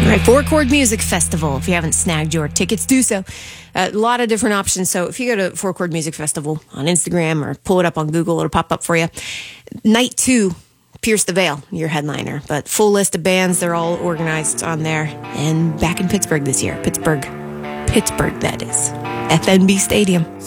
Right, Four Chord Music Festival. If you haven't snagged your tickets, do so. A lot of different options. So if you go to Four Chord Music Festival on Instagram or pull it up on Google, it'll pop up for you. Night 2, Pierce the Veil, your headliner. But full list of bands, they're all organized on there. And back in Pittsburgh this year. Pittsburgh, that is. FNB Stadium.